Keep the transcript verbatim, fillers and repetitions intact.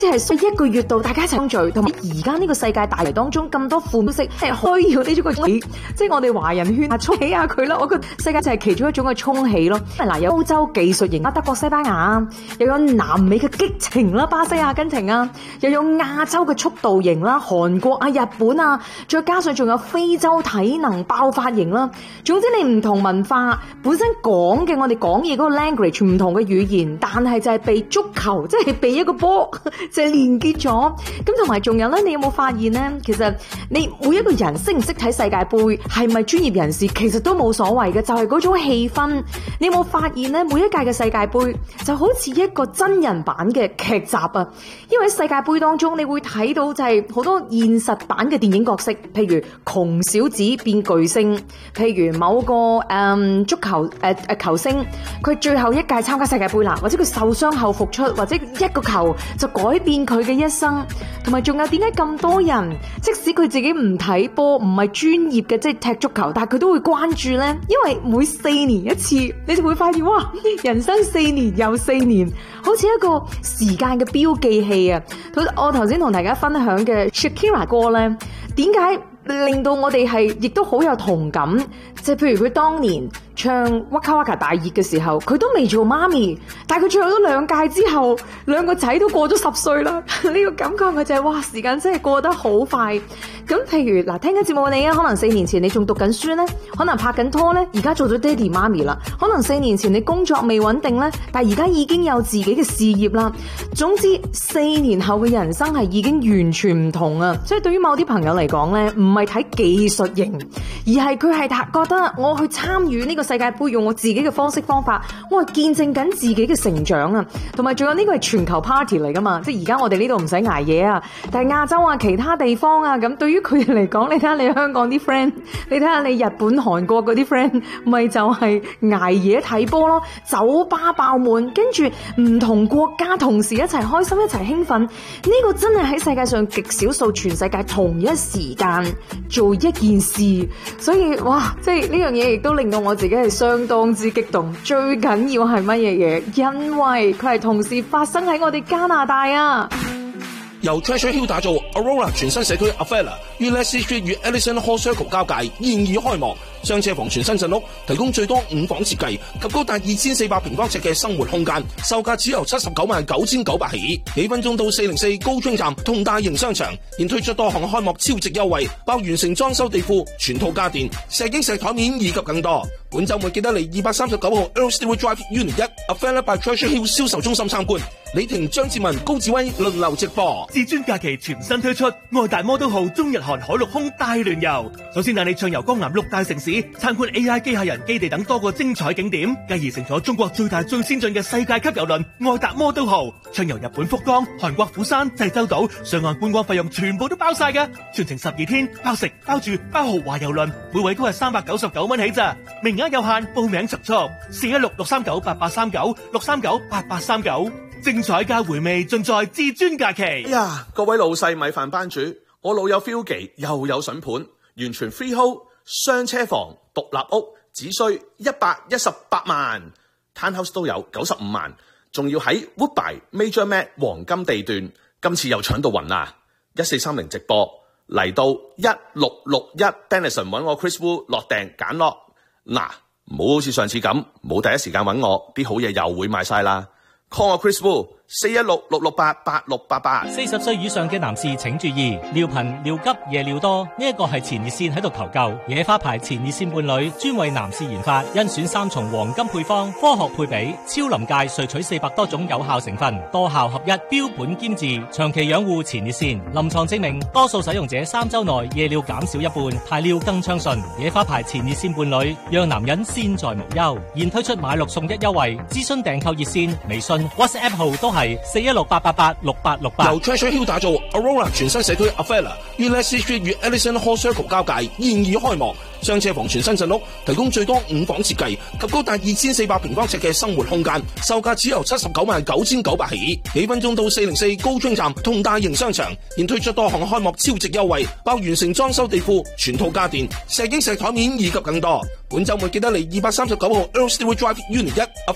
即係需一個月度大家一齊相聚，同埋而家呢個世界大圍當中咁多負面消息，係需要呢種嘅沖起，即係我哋華人圈啊沖起下佢啦。我覺得世界就係其中一種嘅沖起咯。嗱，有歐洲技術型啊，德國、西班牙，又有南美嘅激情啦，巴西、阿根廷啊，又有亞洲嘅速度型啦，韓國啊、日本啊，再加上仲有非洲體能爆發型啦。總之你唔同文化本身講嘅，我哋講嘢嗰個 language 唔同嘅語言，但係就係被足球，即係被一個波。就係連結咗，咁同埋仲有咧，你有冇發現咧？其實你每一個人識唔識睇世界盃，係咪專業人士，其實都冇所謂嘅，就係嗰種氣氛。你有冇發現咧？每一屆嘅世界盃就好似一個真人版嘅劇集啊！因為喺世界盃當中，你會睇到就係好多現實版嘅電影角色，譬如窮小子變巨星，譬如某個誒、嗯、足球誒誒、呃、球星，佢最後一屆參加世界盃啦，或者佢受傷後復出，或者一個球就改變佢嘅一生，同埋仲有點解咁多人，即使佢自己唔睇波，唔係專業嘅，即係踢足球，但係佢都會關注呢？因為每四年一次，你就會發現哇，人生四年又四年，好似一個時間嘅標記器啊！我頭先同大家分享嘅 Shakira 歌呢，點解令到我哋係亦都好有同感？即係譬如佢當年唱 Waka Waka 大熱嘅時候，佢都未做媽咪，但係佢最後都兩屆之後，兩個仔都過咗十歲啦。呢個感覺佢就係、是、哇，時間真係過得好快。咁譬如嗱，聽緊節目嘅你啊，可能四年前你仲讀緊書呢，可能拍緊拖呢，而家做咗爹哋媽咪啦。可能四年前你工作未穩定呢，但係而家已經有自己嘅事業啦。總之四年後嘅人生係已經完全唔同啊！所以對於某啲朋友嚟講呢，唔係睇技術型，而係佢係覺得我去參與呢個世界盃，用我自己嘅方式方法，我係見證緊自己嘅成長啊！同埋仲有呢個係全球 party 嚟噶嘛，即係而家我哋呢度唔使捱夜啊，但係亞洲啊、其他地方啊，咁對於佢哋嚟講，你睇下你香港啲 friend， 你睇下你日本、韓國嗰啲 friend， 咪就係捱夜睇波咯，酒吧爆滿，跟住唔同國家同時一齊開心、一齊興奮，呢個真係喺世界上極少數，全世界同一時間做一件事，所以哇，即係呢樣嘢亦都令到我自己係相當之激動。最緊要係乜嘢嘢？因為佢係同時發生喺我哋加拿大啊！ 由 Treasure Hill 打造 Aurora 全新社區 Avella 於 Leslie Street 與 Ellison Hall Circle 交界，現已開幕。雙車房全新鎮屋，提供最多五房設計及高達二千四百平方尺嘅生活空間，售價只由七十九萬九千九百起。幾分鐘到四零四高中站同大型商場，現推出多項開幕超值優惠，包完成裝修地庫、全套家電、石英石台面以及更多。本週末記得嚟二百三十九號 Earl Stewart Drive Unit 一 Avella by Treasure Hill 銷售中心參觀。李婷、張志文、高志威輪流直播。 至尊假期全新推出，愛達摩都號中日韓海陸空大聯遊。首先帶你暢遊江南六大城市，參觀 A I 機械人基地等多個精彩景點，繼而乘坐中國最大最先進嘅世界級郵輪愛達摩都號，暢遊日本福岡、韓國釜山、濟州島，上岸觀光費用全部都包晒㗎，全程十二天，包食包住包豪華郵輪，每位都係三百九十九蚊起咋，名額有限，報名速速，四一六六三九八八三九六三九八八三九。精彩加回味盡在至尊假期。 哎呀，各位老細米飯班主，我老友 Philgy 又有筍盤，完全 freehold 雙車房獨立屋，只需一百一十八萬 ，townhouse 都有九十五萬，仲要喺 Woodbine Major Mac 黃金地段，今次又搶到暈啦！一四三零直播嚟到一六六一 Denison 揾我 Chris Wu 落訂揀落，嗱，唔好好似上次咁冇第一時間揾我，啲好嘢又會賣晒啦。call 我 Chris Wu 四一六六六八八六八八。 四十歲以上嘅男士請注意，尿頻、尿急、夜尿多，呢一個係前列腺喺度求救。野花牌前列腺伴侶專為男士研發，甄選三重黃金配方，科學配比，超臨界萃取四百多種有效成分，多效合一，標本兼治，長期養護前列腺。臨床證明，多數使用者三周內夜尿減少一半，排尿更暢順。野花牌前列腺伴侶讓男人先在無憂。現推出買六送一優惠，諮詢訂購熱線、微信、WhatsApp 號都係四一六八八八六八六八。 由 Treasure Hill 打造 Aurora 全新社區 Avella 於 Leslie Street 與 Ellison Hall Circle 交界，現已開幕。雙車房全新鎮屋，提供最多五房設計及高達二千四百平方尺嘅生活空間，售價只由七十九萬九千九百起。幾分鐘到四零四高中站同大型商場，現推出多項開幕超值優惠，包完成裝修地庫、全套家電、石英石台面以及更多。本週末記得嚟二百三十九號 Earl Stewart Drive Unit 一